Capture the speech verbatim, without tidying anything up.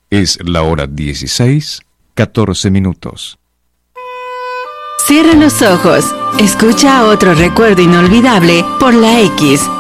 Es la hora dieciséis, catorce minutos. Cierra los ojos. Escucha otro recuerdo inolvidable por la X